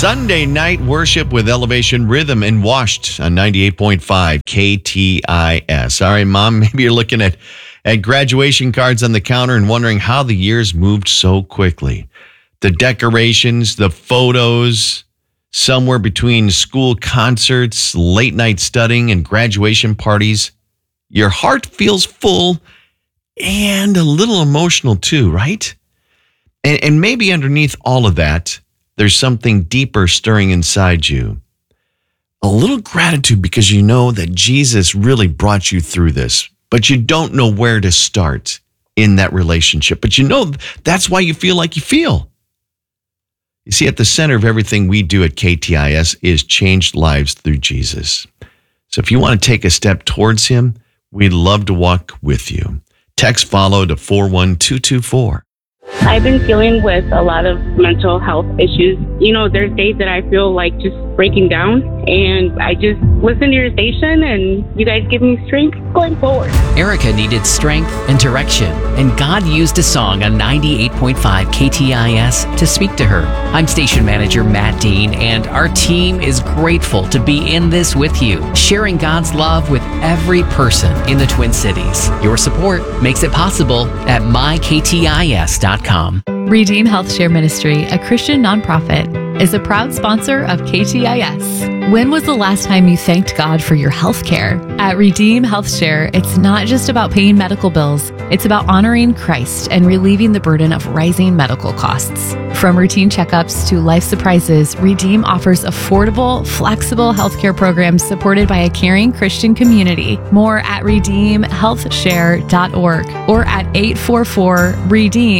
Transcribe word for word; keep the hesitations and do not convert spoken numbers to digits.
Sunday night worship with Elevation Rhythm and Washed on ninety-eight point five K T I S. All right, Mom, maybe you're looking at, at graduation cards on the counter and wondering how the years moved so quickly. The decorations, the photos, somewhere between school concerts, late night studying, and graduation parties. Your heart feels full and a little emotional too, right? And, and maybe underneath all of that, there's something deeper stirring inside you. A little gratitude because you know that Jesus really brought you through this, but you don't know where to start in that relationship. But you know that's why you feel like you feel. You see, at the center of everything we do at K T I S is changed lives through Jesus. So if you want to take a step towards him, we'd love to walk with you. Text follow to four one two two four. I've been dealing with a lot of mental health issues. You know, there's days that I feel like just breaking down, and I just listen to your station, and you guys give me strength going forward. Erica needed strength and direction, and God used a song on ninety-eight point five K T I S to speak to her. I'm station manager Matt Dean, and our team is grateful to be in this with you, sharing God's love with every person in the Twin Cities. Your support makes it possible at my k t i s dot com. Redeem Health Share Ministry, a Christian nonprofit, is a proud sponsor of K T I S. When was the last time you thanked God for your health care? At Redeem Health Share, it's not just about paying medical bills. It's about honoring Christ and relieving the burden of rising medical costs. From routine checkups to life surprises, Redeem offers affordable, flexible healthcare programs supported by a caring Christian community. More at redeem health share dot org or at eight four four redeem